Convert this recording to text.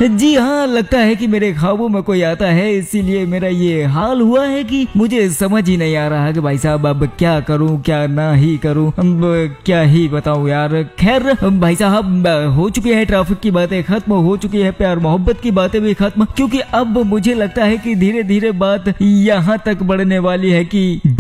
जी हाँ, लगता है कि मेरे ख्वाबों में कोई आता है, इसीलिए मेरा ये हाल हुआ है कि मुझे समझ ही नहीं आ रहा कि भाई साहब अब क्या करूं क्या ना ही करूं, अब क्या ही बताऊं यार। खैर भाई साहब, हो चुकी है ट्रैफिक की बातें खत्म, हो चुकी है प्यार मोहब्बत की बातें भी खत्म, क्योंकि अब मुझे लगता है कि धीरे धीरे बात यहाँ तक बढ़ने वाली है कि